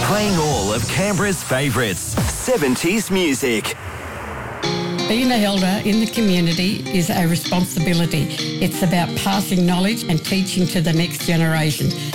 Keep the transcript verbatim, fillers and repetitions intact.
Playing all of Canberra's favourites, seventies music. Being an elder in the community is a responsibility. It's about passing knowledge and teaching to the next generation.